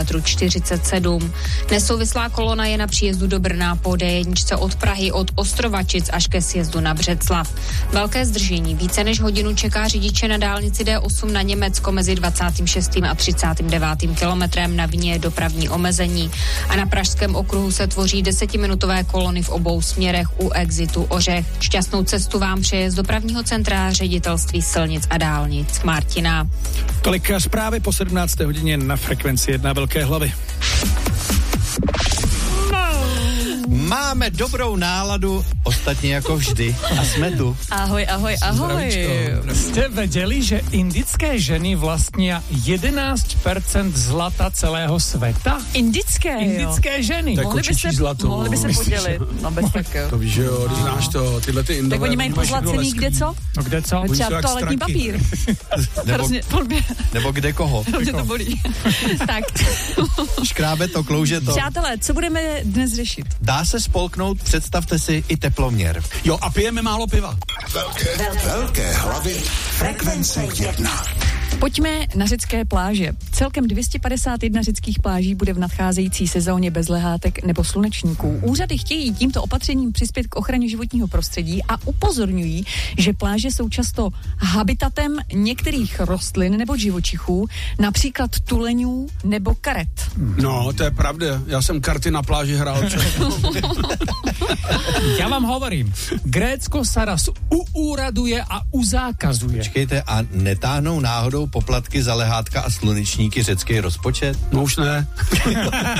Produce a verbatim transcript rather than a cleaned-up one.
čtyřicet sedm. Nesouvislá kolona je na příjezdu do Brna po D jedna od Prahy od Ostrovačic až ke sjezdu na Břeclav. Velké zdržení více než hodinu čeká řidiče na dálnici D osm na Německo mezi dvacátým šestým a třicátým devátým kilometrem, na vině dopravní omezení. A na pražském okruhu se tvoří desetiminutové kolony v obou směrech u exitu Ořech. Šťastnou cestu vám přeje z dopravního centra Ředitelství silnic a dálnic Martina. Tolik zprávy po sedmnácté hodině na Frekvenci jedna Velké hlavy. Máme dobrou náladu, ostatně jako vždy, a jsme tu. Ahoj, ahoj, ahoj. Jste věděli, že indické ženy vlastní jedenáct procent zlata celého světa? Indické, Indické jo. ženy. Tak Mohli by se, zlato. mohli by se podělit. No bez tak jo. To víš, že jo, když znáš to, tyhle ty indové. Tak oni mají pozlacený kde co? No kde co? Třeba toaletní papír. Nebo, nebo kde koho. Hrozně to bolí. Tak. Škrábe to, klouže to. Přátelé, co budeme dnes řešit? Dá se spolknout, představte si, i teploměr. Jo, a pijeme málo piva. Velké, velké hlavy Frekvence jedna. Pojďme na řecké pláže. Celkem dvě stě padesát jedna řeckých pláží bude v nadcházející sezóně bez lehátek nebo slunečníků. Úřady chtějí tímto opatřením přispět k ochraně životního prostředí a upozorňují, že pláže jsou často habitatem některých rostlin nebo živočichů, například tuleňů nebo karet. No, to je pravda. Já jsem karty na pláži hrál. Já vám hovorím, Grécko sa raz uúraduje a uzákazuje. Počkejte, a netáhnou náhodou poplatky za lehátka a slunečníky řecký rozpočet? No už ne.